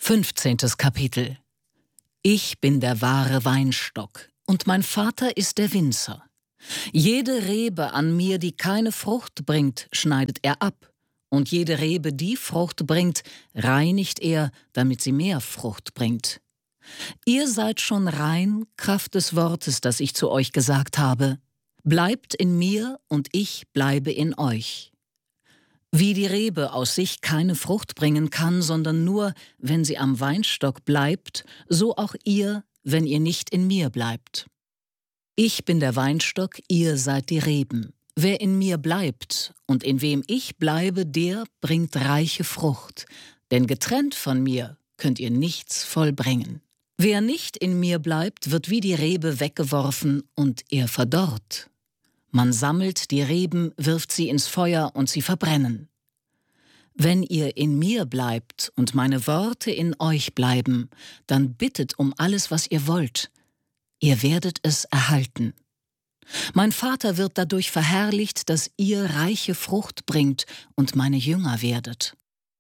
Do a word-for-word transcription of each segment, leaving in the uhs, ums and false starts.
Fünfzehntes Kapitel. Ich bin der wahre Weinstock, und mein Vater ist der Winzer. Jede Rebe an mir, die keine Frucht bringt, schneidet er ab, und jede Rebe, die Frucht bringt, reinigt er, damit sie mehr Frucht bringt. Ihr seid schon rein, Kraft des Wortes, das ich zu euch gesagt habe. Bleibt in mir, und ich bleibe in euch. Wie die Rebe aus sich keine Frucht bringen kann, sondern nur, wenn sie am Weinstock bleibt, so auch ihr, wenn ihr nicht in mir bleibt. Ich bin der Weinstock, ihr seid die Reben. Wer in mir bleibt und in wem ich bleibe, der bringt reiche Frucht, denn getrennt von mir könnt ihr nichts vollbringen. Wer nicht in mir bleibt, wird wie die Rebe weggeworfen und er verdorrt. Man sammelt die Reben, wirft sie ins Feuer und sie verbrennen. Wenn ihr in mir bleibt und meine Worte in euch bleiben, dann bittet um alles, was ihr wollt. Ihr werdet es erhalten. Mein Vater wird dadurch verherrlicht, dass ihr reiche Frucht bringt und meine Jünger werdet.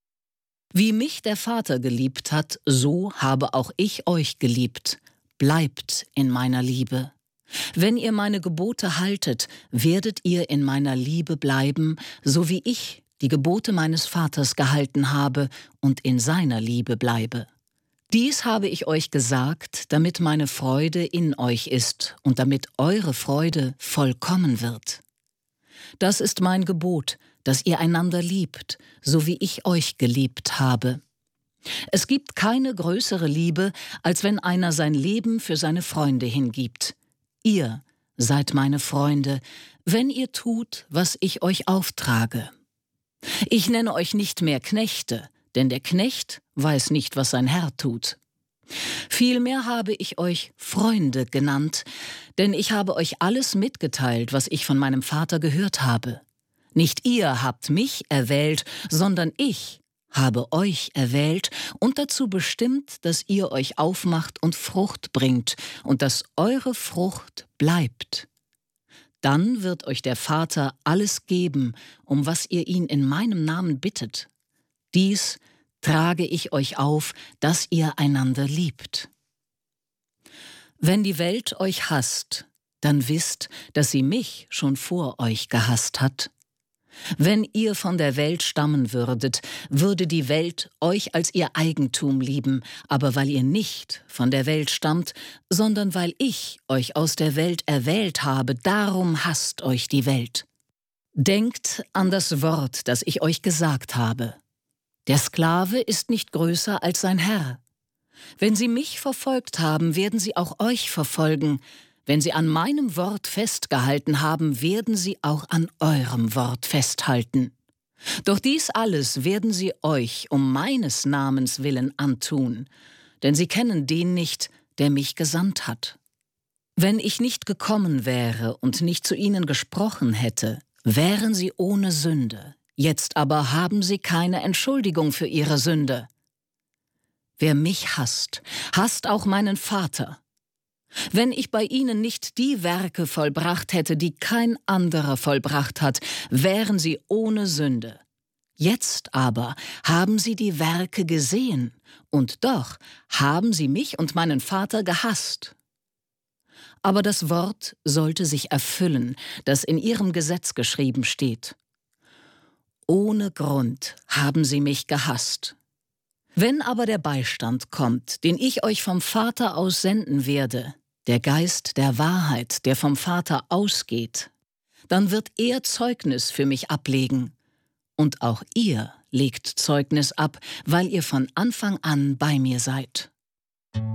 Wie mich der Vater geliebt hat, so habe auch ich euch geliebt. Bleibt in meiner Liebe. Wenn ihr meine Gebote haltet, werdet ihr in meiner Liebe bleiben, so wie ich die Gebote meines Vaters gehalten habe und in seiner Liebe bleibe. Dies habe ich euch gesagt, damit meine Freude in euch ist und damit eure Freude vollkommen wird. Das ist mein Gebot, dass ihr einander liebt, so wie ich euch geliebt habe. Es gibt keine größere Liebe, als wenn einer sein Leben für seine Freunde hingibt. Ihr seid meine Freunde, wenn ihr tut, was ich euch auftrage. Ich nenne euch nicht mehr Knechte, denn der Knecht weiß nicht, was sein Herr tut. Vielmehr habe ich euch Freunde genannt, denn ich habe euch alles mitgeteilt, was ich von meinem Vater gehört habe. Nicht ihr habt mich erwählt, sondern ich habe euch erwählt und dazu bestimmt, dass ihr euch aufmacht und Frucht bringt und dass eure Frucht bleibt. Dann wird euch der Vater alles geben, um was ihr ihn in meinem Namen bittet. Dies trage ich euch auf, dass ihr einander liebt. Wenn die Welt euch hasst, dann wisst, dass sie mich schon vor euch gehasst hat. Wenn ihr von der Welt stammen würdet, würde die Welt euch als ihr Eigentum lieben, aber weil ihr nicht von der Welt stammt, sondern weil ich euch aus der Welt erwählt habe, darum hasst euch die Welt. Denkt an das Wort, das ich euch gesagt habe. Der Sklave ist nicht größer als sein Herr. Wenn sie mich verfolgt haben, werden sie auch euch verfolgen. Wenn sie an meinem Wort festgehalten haben, werden sie auch an eurem Wort festhalten. Doch dies alles werden sie euch um meines Namens willen antun, denn sie kennen den nicht, der mich gesandt hat. Wenn ich nicht gekommen wäre und nicht zu ihnen gesprochen hätte, wären sie ohne Sünde. Jetzt aber haben sie keine Entschuldigung für ihre Sünde. Wer mich hasst, hasst auch meinen Vater. Wenn ich bei ihnen nicht die Werke vollbracht hätte, die kein anderer vollbracht hat, wären sie ohne Sünde. Jetzt aber haben sie die Werke gesehen, und doch haben sie mich und meinen Vater gehasst. Aber das Wort sollte sich erfüllen, das in ihrem Gesetz geschrieben steht. Ohne Grund haben sie mich gehasst. Wenn aber der Beistand kommt, den ich euch vom Vater aus senden werde, der Geist der Wahrheit, der vom Vater ausgeht, dann wird er Zeugnis für mich ablegen. Und auch ihr legt Zeugnis ab, weil ihr von Anfang an bei mir seid.